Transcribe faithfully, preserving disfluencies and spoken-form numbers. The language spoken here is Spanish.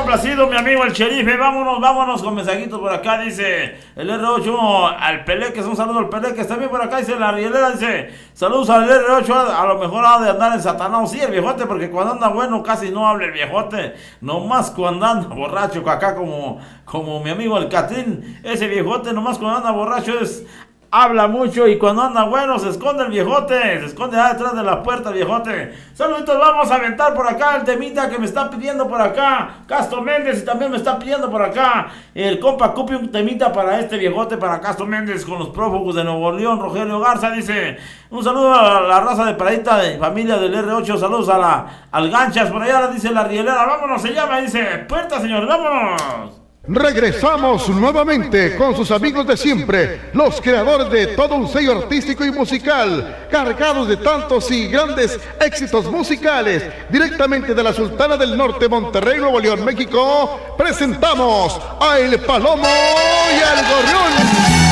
complacido, mi amigo el sheriff. Vámonos, vámonos con mensajitos por acá. Dice el R ocho al Peleques. Un saludo al Peleques. También por acá dice la Rielera. Dice saludos al R ocho. A, a lo mejor ha de andar en Satanás. Sí, el viejote, porque cuando anda bueno casi no habla el viejote. Nomás cuando anda borracho, acá como, como mi amigo el Catrín. Ese viejote, nomás cuando anda borracho es... habla mucho, y cuando anda bueno se esconde el viejote, se esconde ahí detrás de la puerta el viejote. Saluditos, vamos a aventar por acá el temita que me está pidiendo por acá Castro Méndez, y también me está pidiendo por acá el compa Cupi un temita para este viejote, para Castro Méndez con los prófugos de Nuevo León. Rogelio Garza dice un saludo a la raza de Paradita de familia del R ocho, saludos a la al Ganchas, por allá dice la Rielera. Vámonos, se llama, dice puerta, señores, vámonos. Regresamos nuevamente con sus amigos de siempre, los creadores de todo un sello artístico y musical, cargados de tantos y grandes éxitos musicales. Directamente de la Sultana del Norte, Monterrey, Nuevo León, México, presentamos a El Palomo y al Gorrión.